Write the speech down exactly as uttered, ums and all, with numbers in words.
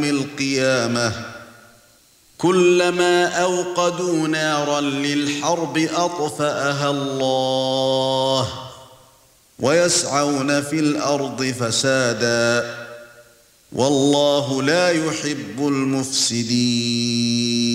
القيامة كلما أوقدوا نارا للحرب أطفأها الله ويسعون في الأرض فسادا والله لا يحب المفسدين.